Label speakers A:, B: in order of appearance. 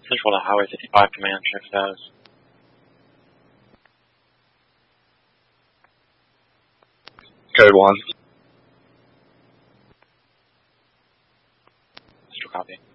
A: Central to Highway 55 Command, check status.
B: Code 1.
A: Central copy.